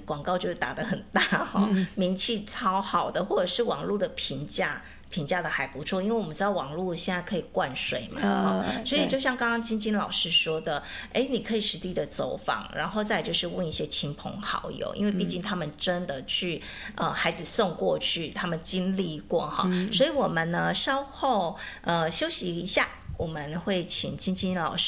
广告就是打得很大哈，名气超好的，或者是网络的评价的还不错，因为我们知道网络现在可以灌水嘛，所以就像刚刚晶晶老师说的，你可以实地的走访，然后再就是问一些亲朋好友，因为毕竟他们真的去孩子送过去，他们经历过哈，所以我们呢稍后休息一下，我们会请晶晶老师